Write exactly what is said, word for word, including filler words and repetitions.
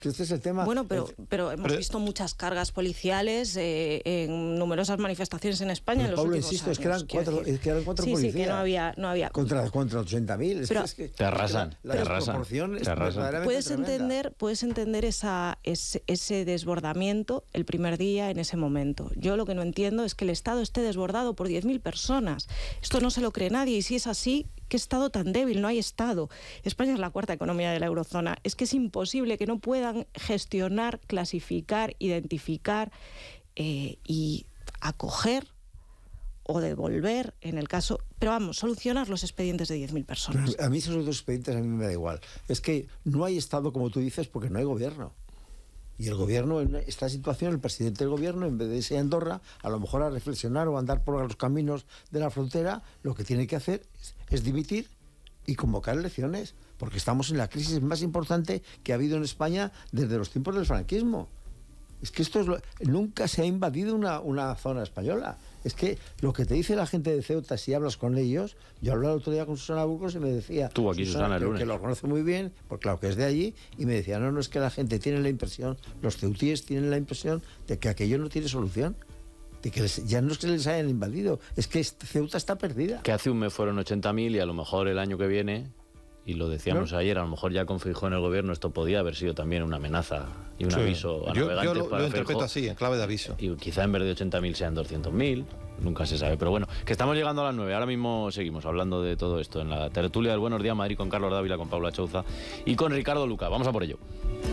Que este es el tema. Bueno, pero, pero hemos pero, visto muchas cargas policiales eh, en numerosas manifestaciones en España en los Pablo, últimos insisto, años. es que eran cuatro, es que eran cuatro sí, policías. Sí, que no había... No había... Contra, contra ochenta mil. Es pero, que, es que, te arrasan, la, te la arrasan. desproporción es Te arrasan. verdaderamente Puedes tremenda. entender, puedes entender esa, ese, ese desbordamiento el primer día en ese momento. Yo lo que no entiendo es que el Estado esté desbordado por diez mil personas. Esto no se lo cree nadie, y si es así, ¿qué Estado tan débil? No hay Estado. España es la cuarta economía de la eurozona. Es que es imposible que no puedan gestionar, clasificar, identificar eh, y acoger o devolver, en el caso... Pero vamos, solucionar los expedientes de diez mil personas. Pero a mí esos otros expedientes a mí me da igual. Es que no hay Estado, como tú dices, porque no hay gobierno. Y el gobierno, en esta situación, el presidente del gobierno, en vez de irse a Andorra, a lo mejor a reflexionar o a andar por los caminos de la frontera, lo que tiene que hacer es, es dimitir y convocar elecciones, porque estamos en la crisis más importante que ha habido en España desde los tiempos del franquismo. Es que esto es lo, nunca se ha invadido una, una zona española. Es que lo que te dice la gente de Ceuta, si hablas con ellos, yo hablaba el otro día con Susana Burgos y me decía, tú aquí Susana, Susana el que, lunes. que lo conoce muy bien, porque claro que es de allí, y me decía, no, no, es que la gente tiene la impresión, los ceutíes tienen la impresión de que aquello no tiene solución, de que les, ya no es que les hayan invadido, es que Ceuta está perdida. Que hace un mes fueron ochenta mil y a lo mejor el año que viene, y lo decíamos ¿no? ayer, a lo mejor ya con Feijóo en el gobierno esto podía haber sido también una amenaza y un sí. aviso a yo, navegantes yo lo, para lo interpreto Feijóo, así, en clave de aviso. Y quizá en vez de ochenta mil sean doscientos mil, nunca se sabe. Pero bueno, que estamos llegando a las nueve, ahora mismo seguimos hablando de todo esto en la tertulia del Buenos Días Madrid con Carlos Dávila, con Paula Chouza y con Ricardo Luca. Vamos a por ello.